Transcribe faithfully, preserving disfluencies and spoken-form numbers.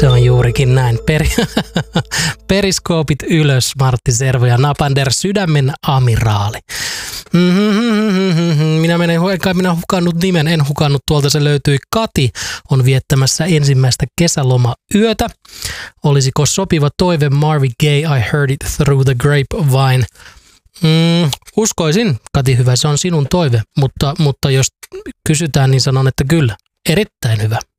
Se on juurikin näin. Per... Periskoopit ylös, Martti Servo ja Napander, sydämen amiraali. Mm-hmm. Minä menen, enkä minä hukannut nimen, en hukannut tuolta, se löytyi. Kati on viettämässä ensimmäistä kesälomayötä. Olisiko sopiva toive Marvin Gaye, I heard it through the grapevine? Mm, uskoisin, Kati, hyvä, se on sinun toive, mutta, mutta jos kysytään, niin sanon, että kyllä, erittäin hyvä.